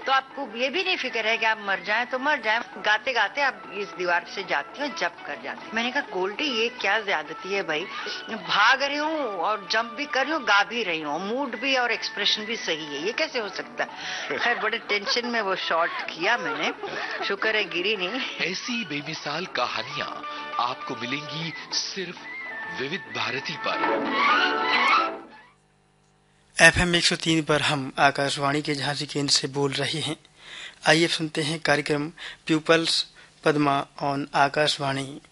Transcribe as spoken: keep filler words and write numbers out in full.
तो आपको ये भी नहीं फिक्र है कि आप मर जाएं तो मर जाएं। गाते गाते आप इस दीवार से जाती हो, जंप कर जाती। मैंने कहा गोल्डी ये क्या ज्यादती है भाई, भाग रही हूँ और जंप भी कर रही हूँ, गा भी रही हूँ, मूड भी और एक्सप्रेशन भी सही है, ये कैसे हो सकता है। खैर बड़े टेंशन में वो शॉट किया मैंने, शुक्र है गिरी नहीं। ऐसी बेमिसाल कहानियां आपको मिलेंगी सिर्फ विविध भारती पर। एफएम एक सौ तीन पर हम आकाशवाणी के झांसी केंद्र से बोल रहे हैं। आइए सुनते हैं कार्यक्रम पीपल्स पद्मा ऑन आकाशवाणी।